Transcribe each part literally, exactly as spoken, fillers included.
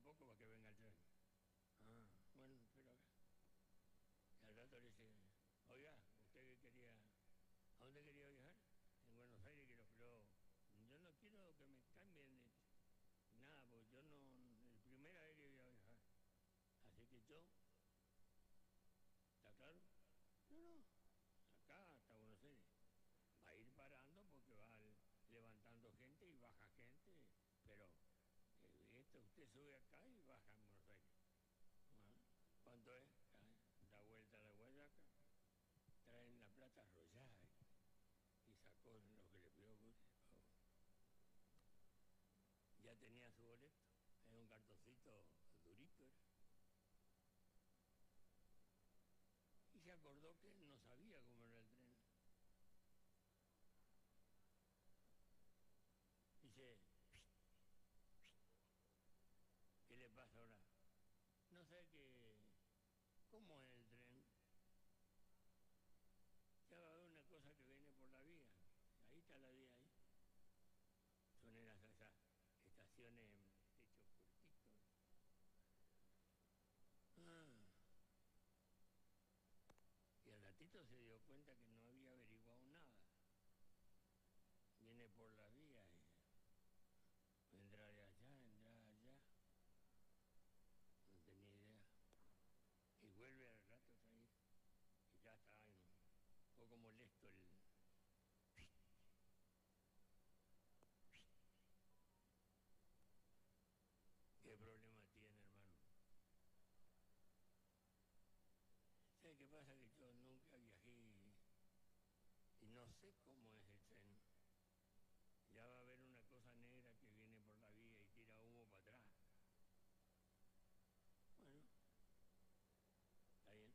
poco para que venga el tren. Ah, bueno, espero acá. Y al rato le dice, oiga, ¿usted qué quería? ¿A dónde quería viajar? En Buenos Aires, que lo pero yo no quiero que me cambien de nada, porque yo no, el primer aéreo voy a viajar. Así que yo, ¿está claro? No, no, acá hasta Buenos Aires. Va a ir parando porque va levantando gente y baja gente, pero eh, esto usted sube acá y baja en Buenos Aires. Bueno, ¿cuánto es? Da vuelta a la Guayaca, traen la plata arrollada y sacó lo que le pidió. Oh. Ya tenía su boleto, era un cartoncito durito. Era. Y se acordó que él no sabía cómo era el tren. Dice, ¿qué le pasa ahora? No sé qué, cómo es el tren. Ya va a haber una cosa que viene por la vía. Ahí está la vía ahí. Son esas, esas estaciones techos cortitos. Ah. Y al ratito se dio cuenta que no había averiguado nada. Viene por la vía y vendrá de allá, vendrá allá. No tenía idea. Y vuelve al rato otra vez. Y ya está un poco molesto el... ¿Qué problema tiene, hermano? ¿Sabe qué pasa? Que yo nunca viajé y no sé cómo es el tren. Ya va a haber una cosa negra que viene por la vía y tira humo para atrás. Bueno, está bien.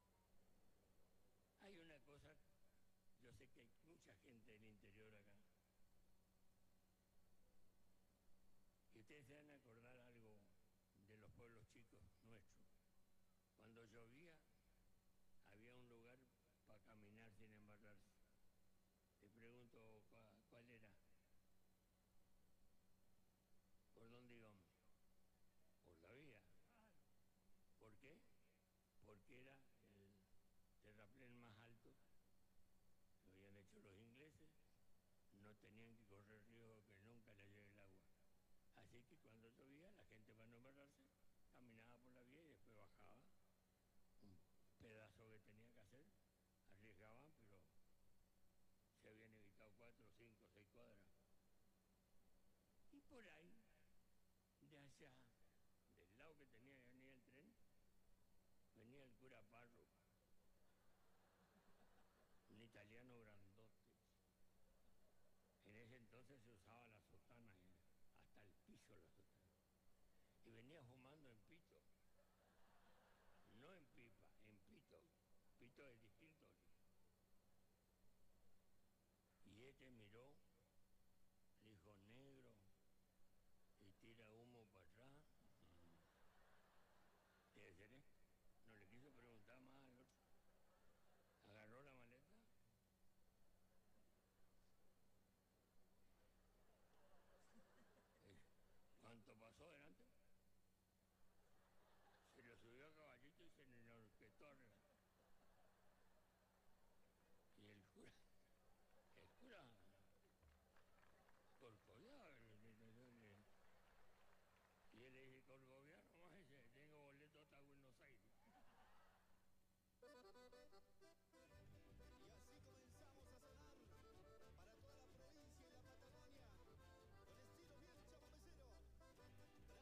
Hay una cosa, yo sé que hay mucha gente del interior acá. Y ustedes se van a acordar algo de los pueblos chicos nuestros. Cuando llovía, había un lugar para caminar sin embarrarse. Te pregunto, ¿cuál, cuál era? ¿Por dónde íbamos? Por la vía. ¿Por qué? Porque era el terraplén más alto que habían hecho los ingleses. No tenían que correr riesgo que nunca le llegue el agua. Así que cuando llovía, la gente para no embarrarse, caminaba por la vía y después bajaba. Un pedazo que tenía que hacer, arriesgaban, pero se habían evitado cuatro, cinco, seis cuadras. Y por ahí, de allá, del lado que tenía que venir el tren, venía el cura Parro, un italiano grandote. En ese entonces se usaba la sotana, hasta el piso la sotana. Y venía fumando en pito. No en pipa, en pito. Pito es